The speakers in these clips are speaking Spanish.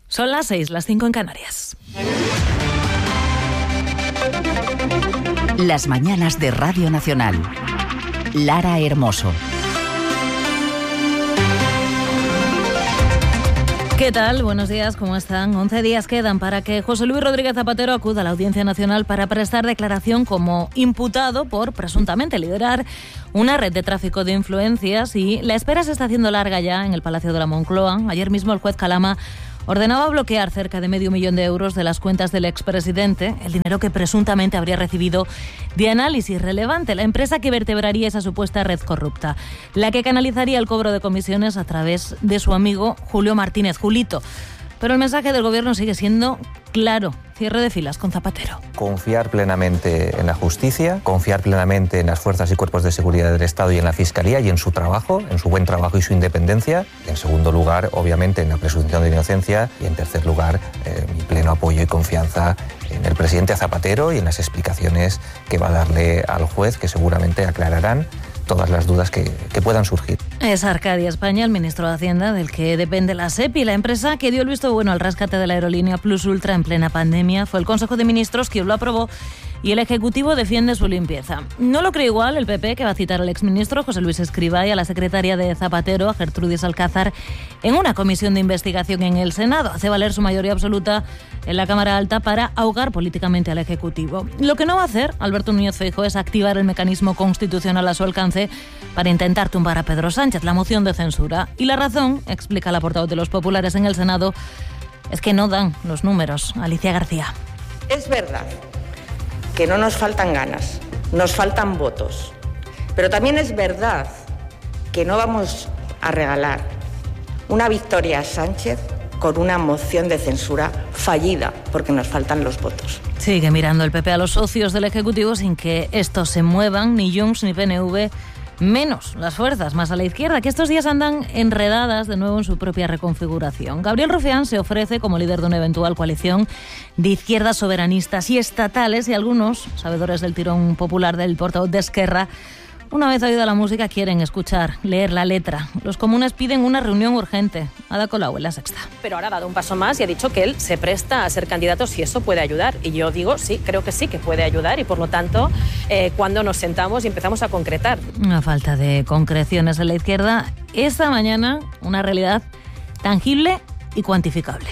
Son las 6, las 5 en Canarias. Las mañanas de Radio Nacional. Lara Hermoso. ¿Qué tal? Buenos días, ¿cómo están? 11 días quedan para que José Luis Rodríguez Zapatero acuda a la Audiencia Nacional para prestar declaración como imputado por presuntamente liderar una red de tráfico de influencias, y la espera se está haciendo larga ya en el Palacio de la Moncloa. Ayer mismo el juez Calama ordenaba bloquear cerca de $500.000 de euros de las cuentas del expresidente, el dinero que presuntamente habría recibido de Análisis Relevante, la empresa que vertebraría esa supuesta red corrupta, la que canalizaría el cobro de comisiones a través de su amigo Julio Martínez, Julito. Pero el mensaje del Gobierno sigue siendo claro: cierre de filas con Zapatero. Confiar plenamente en la justicia, confiar plenamente en las fuerzas y cuerpos de seguridad del Estado y en la Fiscalía y en su trabajo, en su buen trabajo y su independencia. Y en segundo lugar, obviamente, en la presunción de inocencia. Y en tercer lugar, mi pleno apoyo y confianza en el presidente Zapatero y en las explicaciones que va a darle al juez, que seguramente aclararán todas las dudas que puedan surgir. Es Arcadia España, el ministro de Hacienda, del que depende la SEPI, la empresa que dio el visto bueno al rescate de la aerolínea Plus Ultra en plena pandemia. Fue el Consejo de Ministros quien lo aprobó y el Ejecutivo defiende su limpieza. No lo cree igual el PP, que va a citar al exministro José Luis Escrivá y a la secretaria de Zapatero, a Gertrudis Alcázar, en una comisión de investigación en el Senado. Hace valer su mayoría absoluta en la Cámara Alta para ahogar políticamente al Ejecutivo. Lo que no va a hacer Alberto Núñez Feijóo es activar el mecanismo constitucional a su alcance para intentar tumbar a Pedro Sánchez, la moción de censura. Y la razón, explica la portavoz de los populares en el Senado, es que no dan los números. Alicia García. Es verdad que no nos faltan ganas, nos faltan votos. Pero también es verdad que no vamos a regalar una victoria a Sánchez con una moción de censura fallida, porque nos faltan los votos. Sigue mirando el PP a los socios del Ejecutivo sin que estos se muevan, ni Junts ni PNV, menos las fuerzas más a la izquierda, que estos días andan enredadas de nuevo en su propia reconfiguración. Gabriel Rufián se ofrece como líder de una eventual coalición de izquierdas soberanistas y estatales, y algunos, sabedores del tirón popular del portavoz de Esquerra, una vez oída la música quieren escuchar, leer la letra. Los comunes piden una reunión urgente. Ada Colau en La Sexta. Pero ahora ha dado un paso más y ha dicho que él se presta a ser candidato si eso puede ayudar. Y yo digo, sí, creo que sí que puede ayudar, y por lo tanto, cuando nos sentamos y empezamos a concretar. Una falta de concreciones en la izquierda. Esta mañana, una realidad tangible y cuantificable.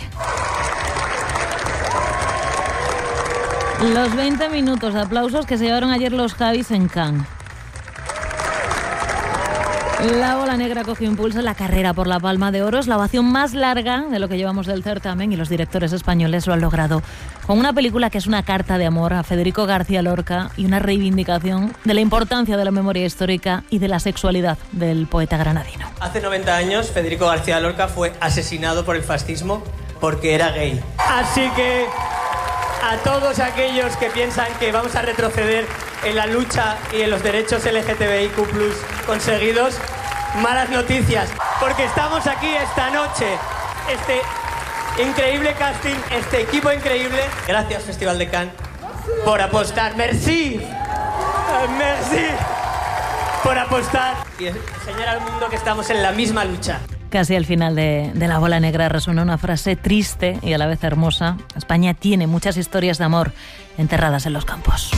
Los 20 minutos de aplausos que se llevaron ayer los Javis en Cannes. La bola negra cogió impulso en la carrera por la Palma de Oro. Es la ovación más larga de lo que llevamos del certamen, y los directores españoles lo han logrado con una película que es una carta de amor a Federico García Lorca y una reivindicación de la importancia de la memoria histórica y de la sexualidad del poeta granadino. Hace 90 años Federico García Lorca fue asesinado por el fascismo porque era gay. Así que a todos aquellos que piensan que vamos a retroceder en la lucha y en los derechos LGTBIQ+ conseguidos, malas noticias, porque estamos aquí esta noche, este increíble casting, este equipo increíble. Gracias, Festival de Cannes, por apostar. Merci, merci, por apostar y enseñar al mundo que estamos en la misma lucha. Casi al final de la bola negra resuena una frase triste y a la vez hermosa. España tiene muchas historias de amor enterradas en los campos.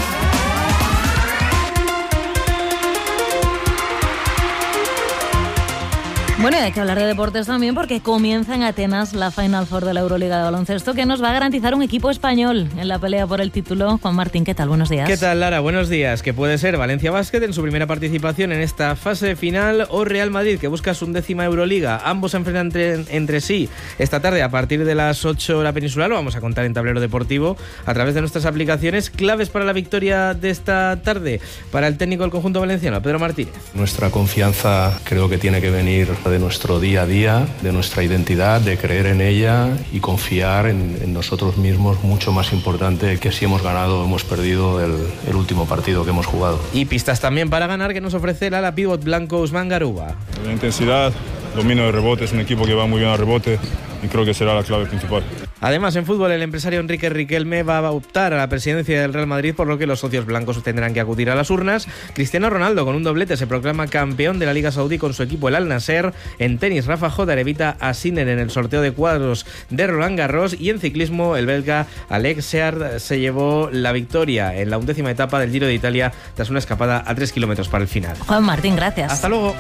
Bueno, y hay que hablar de deportes también, porque comienza en Atenas la Final Four de la Euroliga de baloncesto, que nos va a garantizar un equipo español en la pelea por el título. Juan Martín, ¿qué tal? Buenos días. ¿Qué tal, Lara? Buenos días. Que puede ser Valencia Basket en su primera participación en esta fase final, o Real Madrid, que busca su 10ª Euroliga. Ambos se enfrentan entre sí esta tarde a partir de las 8 hora peninsular. Lo vamos a contar en Tablero Deportivo a través de nuestras aplicaciones. Claves para la victoria de esta tarde para el técnico del conjunto valenciano, Pedro Martínez. Nuestra confianza creo que tiene que venir de nuestro día a día, de nuestra identidad, de creer en ella y confiar en nosotros mismos, mucho más importante que si hemos ganado o hemos perdido el último partido que hemos jugado. Y pistas también para ganar que nos ofrece el ala pívot blanco Usman Garuba. La intensidad, dominio de rebote, es un equipo que va muy bien al rebote y creo que será la clave principal. Además, en fútbol, el empresario Enrique Riquelme va a optar a la presidencia del Real Madrid, por lo que los socios blancos tendrán que acudir a las urnas. Cristiano Ronaldo, con un doblete, se proclama campeón de la Liga Saudí con su equipo, el Al Nasser. En tenis, Rafa Jodar evita a Sinner en el sorteo de cuadros de Roland Garros. Y en ciclismo, el belga Alex Seard se llevó la victoria en la 11ª etapa del Giro de Italia tras una escapada a 3 kilómetros para el final. Juan Martín, gracias. Hasta luego.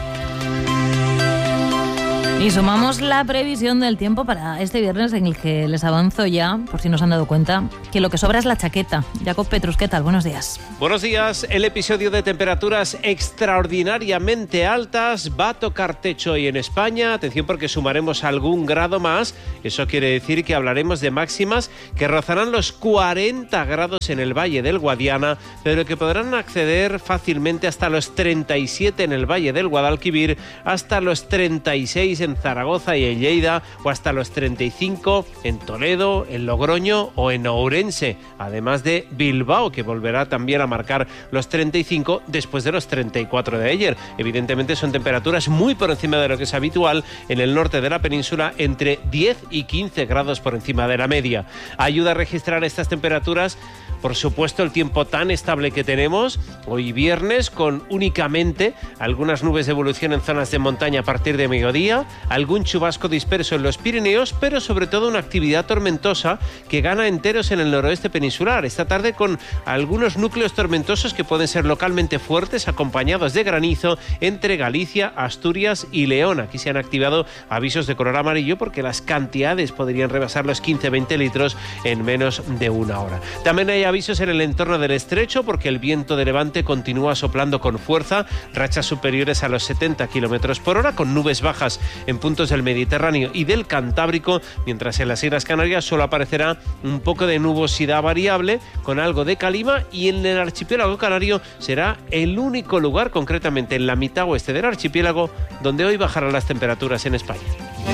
Y sumamos la previsión del tiempo para este viernes, en el que les avanzo ya, por si no se han dado cuenta, que lo que sobra es la chaqueta. Jacob Petrus, ¿qué tal? Buenos días. Buenos días. El episodio de temperaturas extraordinariamente altas va a tocar techo hoy en España. Atención, porque sumaremos algún grado más. Eso quiere decir que hablaremos de máximas que rozarán los 40 grados en el Valle del Guadiana, pero que podrán acceder fácilmente hasta los 37 en el Valle del Guadalquivir, hasta los 36 en Zaragoza y en Lleida, o hasta los 35 en Toledo, en Logroño o en Ourense, además de Bilbao, que volverá también a marcar los 35 después de los 34 de ayer. Evidentemente son temperaturas muy por encima de lo que es habitual en el norte de la península, entre 10 y 15 grados por encima de la media. Ayuda a registrar estas temperaturas, por supuesto, el tiempo tan estable que tenemos hoy viernes, con únicamente algunas nubes de evolución en zonas de montaña a partir de mediodía, algún chubasco disperso en los Pirineos, pero sobre todo una actividad tormentosa que gana enteros en el noroeste peninsular. Esta tarde con algunos núcleos tormentosos que pueden ser localmente fuertes, acompañados de granizo entre Galicia, Asturias y León. Aquí se han activado avisos de color amarillo porque las cantidades podrían rebasar los 15-20 litros en menos de una hora. También hay avisos en el entorno del estrecho porque el viento de levante continúa soplando con fuerza, rachas superiores a los 70 kilómetros por hora, con nubes bajas en puntos del Mediterráneo y del Cantábrico, mientras en las Islas Canarias solo aparecerá un poco de nubosidad variable con algo de calima, y en el archipiélago canario será el único lugar, concretamente en la mitad oeste del archipiélago, donde hoy bajarán las temperaturas en España.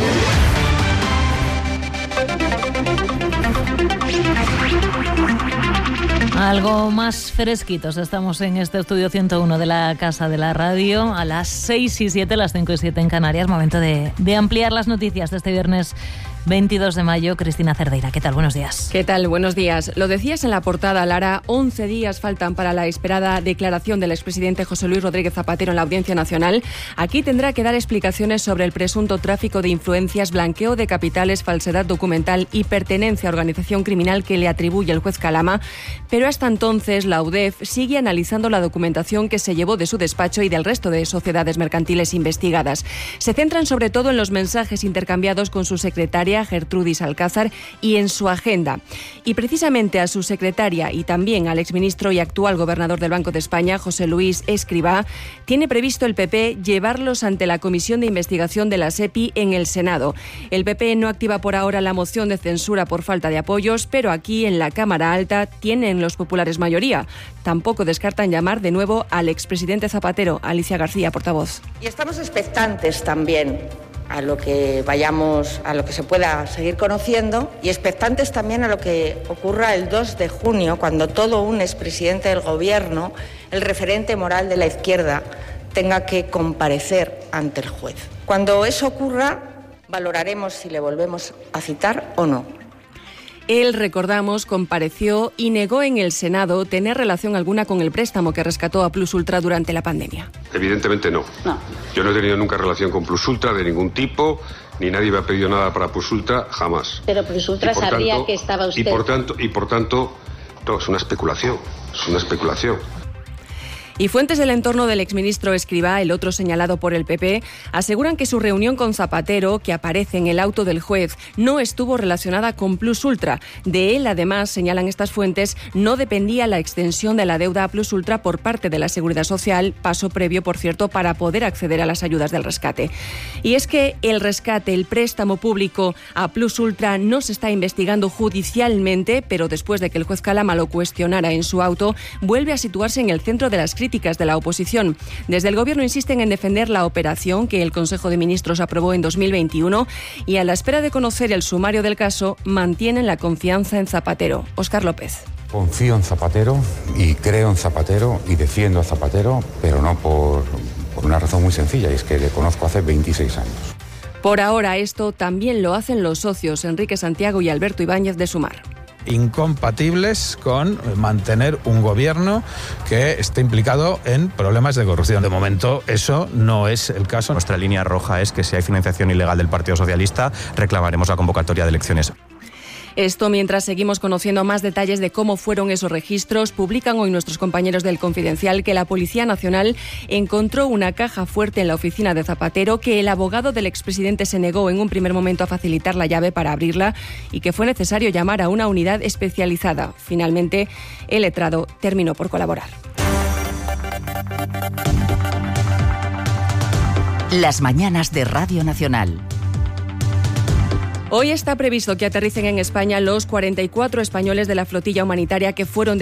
Algo más fresquitos. Estamos en este estudio 101 de la Casa de la Radio a las 6 y 7, las 5 y 7 en Canarias. Momento de ampliar las noticias de este viernes 22 de mayo. Cristina Cerdeira, ¿qué tal? Buenos días. ¿Qué tal? Buenos días. Lo decías en la portada, Lara, 11 días faltan para la esperada declaración del expresidente José Luis Rodríguez Zapatero en la Audiencia Nacional. Aquí tendrá que dar explicaciones sobre el presunto tráfico de influencias, blanqueo de capitales, falsedad documental y pertenencia a organización criminal que le atribuye el juez Calama. Pero hasta entonces la UDEF sigue analizando la documentación que se llevó de su despacho y del resto de sociedades mercantiles investigadas. Se centran sobre todo en los mensajes intercambiados con su secretaria Gertrudis Alcázar y en su agenda. Y precisamente a su secretaria y también al exministro y actual gobernador del Banco de España, José Luis Escrivá, tiene previsto el PP llevarlos ante la Comisión de Investigación de la SEPI en el Senado. El PP no activa por ahora la moción de censura por falta de apoyos, pero aquí en la Cámara Alta tienen los populares mayoría. Tampoco descartan llamar de nuevo al expresidente Zapatero. Alicia García, portavoz. Y estamos expectantes también a lo que se pueda seguir conociendo, y expectantes también a lo que ocurra el 2 de junio, cuando todo un expresidente del Gobierno, el referente moral de la izquierda, tenga que comparecer ante el juez. Cuando eso ocurra, valoraremos si le volvemos a citar o no. Él, recordamos, compareció y negó en el Senado tener relación alguna con el préstamo que rescató a Plus Ultra durante la pandemia. Evidentemente no. Yo no he tenido nunca relación con Plus Ultra de ningún tipo, ni nadie me ha pedido nada para Plus Ultra, jamás. Pero Plus Ultra sabía que estaba usted. Y por tanto, no, es una especulación, Y fuentes del entorno del exministro Escrivá, el otro señalado por el PP, aseguran que su reunión con Zapatero, que aparece en el auto del juez, no estuvo relacionada con Plus Ultra. De él, además, señalan estas fuentes, no dependía la extensión de la deuda a Plus Ultra por parte de la Seguridad Social, paso previo, por cierto, para poder acceder a las ayudas del rescate. Y es que el rescate, el préstamo público a Plus Ultra no se está investigando judicialmente, pero después de que el juez Calama lo cuestionara en su auto, vuelve a situarse en el centro de las críticas de la oposición. Desde el Gobierno insisten en defender la operación que el Consejo de Ministros aprobó en 2021 y, a la espera de conocer el sumario del caso, mantienen la confianza en Zapatero. Óscar López. Confío en Zapatero y creo en Zapatero y defiendo a Zapatero, pero no por una razón muy sencilla, y es que le conozco hace 26 años. Por ahora esto también lo hacen los socios Enrique Santiago y Alberto Ibáñez de Sumar. Incompatibles con mantener un gobierno que esté implicado en problemas de corrupción. De momento eso no es el caso. Nuestra línea roja es que si hay financiación ilegal del Partido Socialista, reclamaremos la convocatoria de elecciones. Esto mientras seguimos conociendo más detalles de cómo fueron esos registros. Publican hoy nuestros compañeros del Confidencial que la Policía Nacional encontró una caja fuerte en la oficina de Zapatero, que el abogado del expresidente se negó en un primer momento a facilitar la llave para abrirla y que fue necesario llamar a una unidad especializada. Finalmente, el letrado terminó por colaborar. Las mañanas de Radio Nacional. Hoy está previsto que aterricen en España los 44 españoles de la flotilla humanitaria que fueron